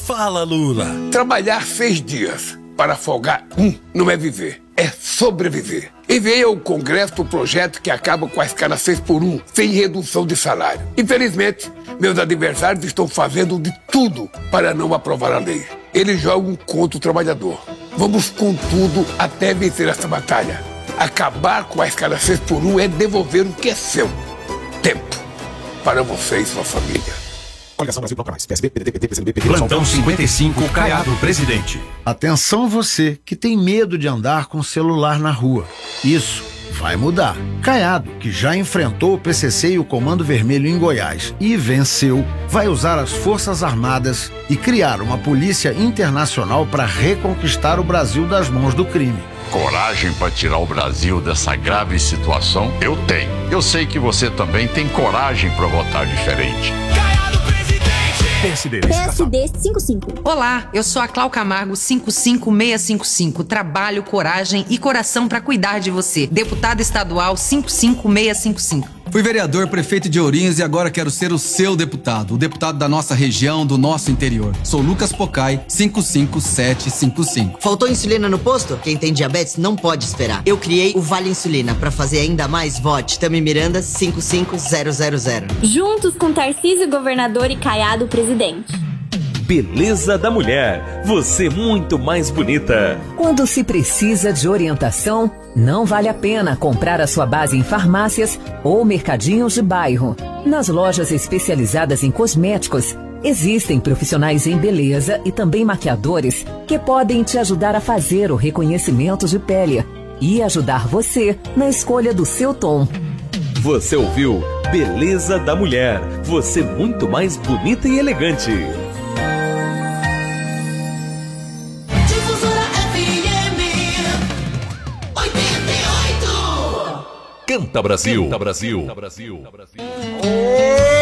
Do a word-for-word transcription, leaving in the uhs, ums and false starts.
Fala, Lula. Trabalhar seis dias para folgar um não é viver, é sobreviver. Enviei ao Congresso o projeto que acaba com a escala seis por um, sem redução de salário. Infelizmente, meus adversários estão fazendo de tudo para não aprovar a lei. Eles jogam contra o trabalhador. Vamos com tudo até vencer essa batalha. Acabar com a escala seis por um é devolver o que é seu. Tempo para você e sua família. Coligação Brasil Canais, P S B, P D T, P T, P C B, P T, Plantão cinquenta e cinco, Caiado, presidente. Atenção você que tem medo de andar com o celular na rua. Isso vai mudar. Caiado, que já enfrentou o P C C e o Comando Vermelho em Goiás e venceu, vai usar as Forças Armadas e criar uma polícia internacional para reconquistar o Brasil das mãos do crime. Coragem para tirar o Brasil dessa grave situação? Eu tenho. Eu sei que você também tem coragem para votar diferente. P S D P S D cinquenta e cinco. Olá, eu sou a Clau Camargo cinco cinco seis cinco cinco. Trabalho, coragem e coração pra cuidar de você. Deputada estadual cinco cinco seis cinco cinco. Fui vereador, prefeito de Ourinhos e agora quero ser o seu deputado, o deputado da nossa região, do nosso interior. Sou Lucas Pocai, cinco cinco sete cinco cinco. Faltou insulina no posto? Quem tem diabetes não pode esperar. Eu criei o Vale Insulina. Pra fazer ainda mais, vote Tami Miranda cinco cinco zero zero zero. Juntos com Tarcísio Governador e Caiado Presidente. Beleza da Mulher, você muito mais bonita. Quando se precisa de orientação, não vale a pena comprar a sua base em farmácias ou mercadinhos de bairro. Nas lojas especializadas em cosméticos, existem profissionais em beleza e também maquiadores que podem te ajudar a fazer o reconhecimento de pele e ajudar você na escolha do seu tom. Você ouviu Beleza da Mulher, você muito mais bonita e elegante. Canta Brasil. Canta Brasil. Canta Brasil. Canta Brasil.